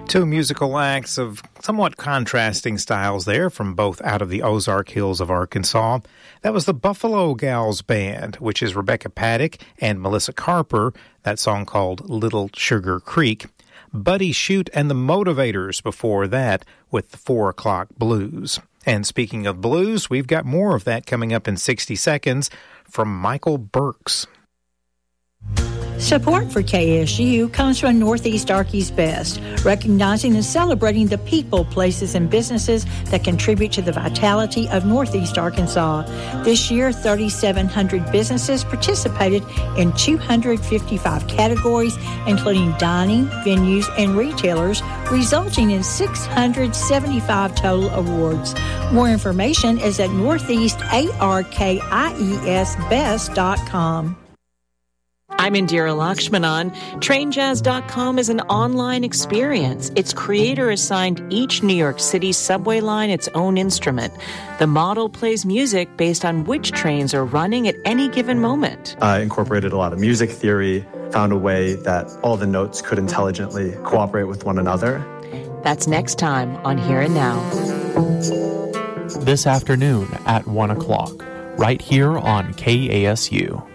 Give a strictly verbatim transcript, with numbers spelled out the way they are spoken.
Two musical acts of somewhat contrasting styles there from both out of the Ozark Hills of Arkansas. That was the Buffalo Gals Band, which is Rebecca Paddock and Melissa Carper, that song called Little Sugar Creek. Buddy Shute and the Motivators before that with the Four O'Clock Blues. And speaking of blues, we've got more of that coming up in sixty seconds from Michael Burks. Support for K S U comes from Northeast Arky's Best, recognizing and celebrating the people, places, and businesses that contribute to the vitality of Northeast Arkansas. This year, three thousand seven hundred businesses participated in two hundred fifty-five categories, including dining, venues, and retailers, resulting in six hundred seventy-five total awards. More information is at northeast arkis best dot com. I'm Indira Lakshmanan. Train Jazz dot com is an online experience. Its creator assigned each New York City subway line its own instrument. The model plays music based on which trains are running at any given moment. I incorporated a lot of music theory, found a way that all the notes could intelligently cooperate with one another. That's next time on Here and Now. This afternoon at one o'clock, right here on K A S U.